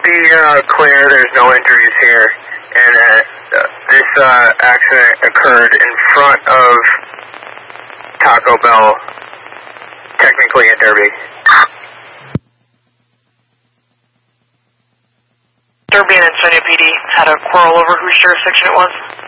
be clear, there's no injuries here, and this accident occurred in front of Taco Bell, technically in Derby. Derby and Ansonia PD had a quarrel over whose jurisdiction it was.